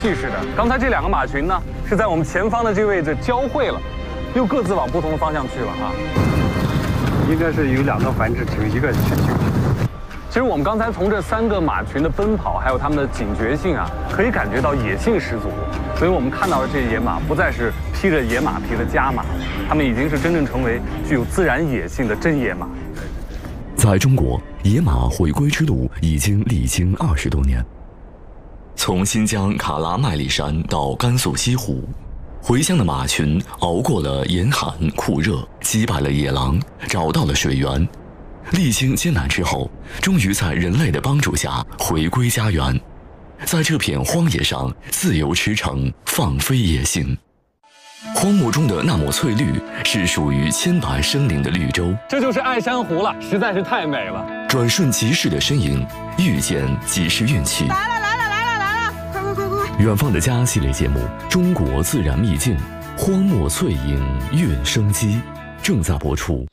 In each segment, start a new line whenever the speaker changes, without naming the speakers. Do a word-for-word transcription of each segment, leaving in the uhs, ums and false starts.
气势的。刚才这两个马群呢，是在我们前方的这个位置交汇了，又各自往不同的方向去了哈。
应该是有两个繁殖群，一个群群。
其实我们刚才从这三个马群的奔跑，还有它们的警觉性啊，可以感觉到野性十足。所以我们看到的这些野马，不再是披着野马皮的家马，它们已经是真正成为具有自然野性的真野马。
在中国，野马回归之路已经历经二十多年。从新疆喀拉麦里山到甘肃西湖，回乡的马群熬过了严寒酷热，击败了野狼，找到了水源。历经艰难之后，终于在人类的帮助下回归家园，在这片荒野上自由驰骋，放飞野性。荒漠中的那抹翠绿，是属于千百生灵的绿洲。
这就是爱珊瑚了，实在是太美了。
转瞬即逝的身影，遇见即是运气。
来了来了来了来了，快快快快！
远方的家系列节目《中国自然秘境》，荒漠翠影蕴生机，正在播出。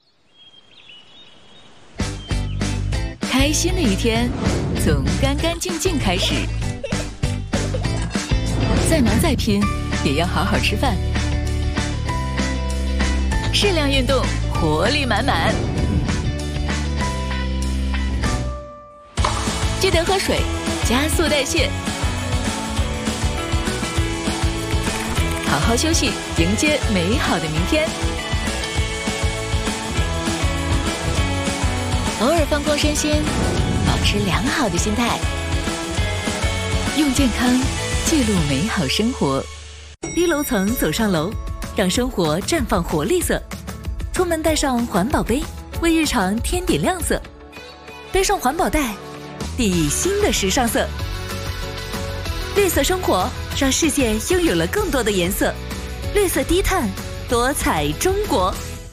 开心的一天，从干干净净开始。再忙再拼，也要好好吃饭。适量运动，活力满满。记得喝水，加速代谢。好好休息，迎接美好的明天。偶尔放空身心，保持良好的心态，用健康记录美好生活。低楼层走上楼，让生活绽放活力色。出门带上环保杯，为日常添点亮色。背上环保袋，递新的时尚色。绿色生活，让世界拥有了更多的颜色。绿色低碳，多彩中国。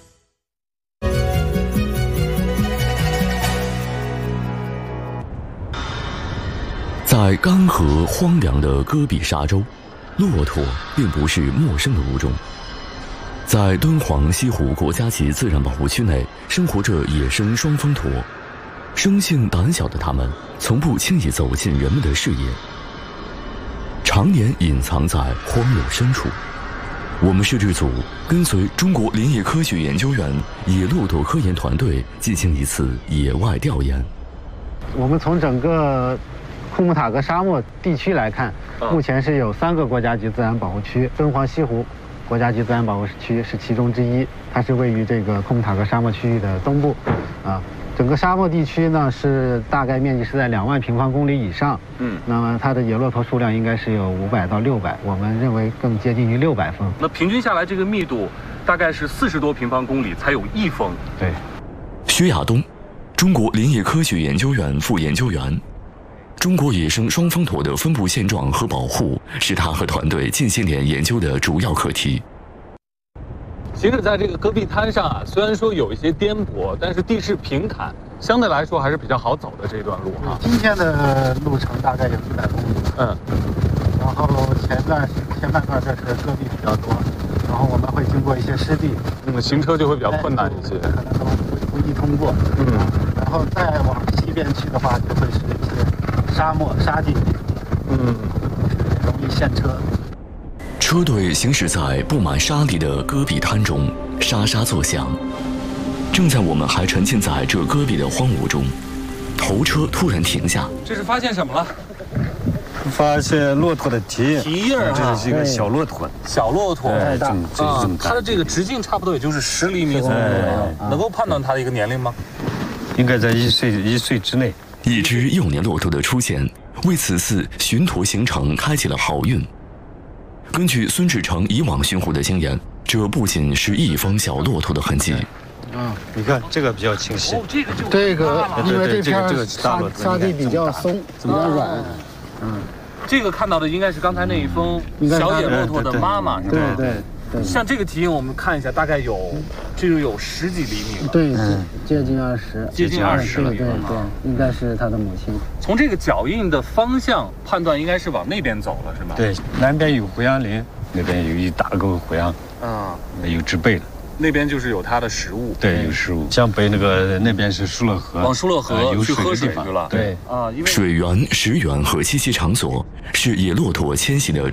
在干涸荒凉的戈壁沙洲，骆驼并不是陌生的物种。在敦煌西湖国家级自然保护区内，生活着野生双峰驼。生性胆小的它们，从不轻易走进人们的视野，常年隐藏在荒漠深处。我们摄制组跟随中国林业科学研究院野骆驼科研团队进行一次野外调研。
我们从整个库木塔格沙漠地区来看，目前是有三个国家级自然保护区，敦煌西湖国家级自然保护区是其中之一，它是位于这个库木塔格沙漠区域的东部，啊，整个沙漠地区呢是大概面积是在两万平方公里以上，嗯，那么它的野骆驼数量应该是有五百到六百，我们认为更接近于六百峰。
那平均下来，这个密度大概是四十多平方公里才有一峰。
对，
薛亚东，中国林业科学研究院副研究员。中国野生双峰驼的分布现状和保护是他和团队近些年研究的主要课题。
行驶在这个戈壁滩上啊，虽然说有一些颠簸，但是地势平坦，相对来说还是比较好走的这段路啊。
今天的路程大概有一百公里，嗯，然后前段前半段这是戈壁比较多，然后我们会经过一些湿地，
嗯，行车就会比较困难一些，
可能都不易通过，嗯，然后再往西边去的话，就会是一些沙漠沙地，嗯，容易陷车。
车队行驶在布满沙砾的戈壁滩中，沙沙作响。正在我们还沉浸在这戈壁的荒芜中，头车突然停下。
这是发现什么了？
发现骆驼的蹄
蹄印儿，
这是一个小骆驼，
小骆驼，
哎，这这这么大。
它的这个直径差不多也就是十厘米左右，能够判断它的一个年龄吗？
应该在一岁一岁之内。
一只幼年骆驼的出现，为此次寻驼行程开启了好运。根据孙志成以往寻湖的经验，这不仅是一峰小骆驼的痕迹。
嗯，你看这个比较清晰。
哦，这个就
这个，因为这片沙沙地比较松，比较软。
嗯，这个看到的应该是刚才那一峰小野骆驼的妈妈，是吧？
对对。
像这个蹄印，我们看一下，大概有，这个有十几厘米了。
对，接近二十，
接近二十了。
对对对，应该是他的母亲。
从这个脚印的方向判断，应该是往那边走了，是吧？
对，南边有胡杨林，那边有一大沟胡杨，啊，有植被的。
那边就是有它的食物，
对，有食物。江北那个那边是疏勒河，
往疏勒河去喝水去了。
对
啊，因为水源、食源和栖息场所是野骆驼迁徙的